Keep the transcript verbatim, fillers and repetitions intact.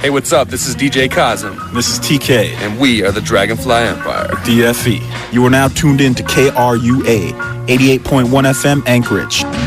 Hey, what's up? This is D J Cosm. This is T K. And we are the Dragonfly Empire. D F E. You are now tuned in to K R U A, eighty-eight point one F M Anchorage.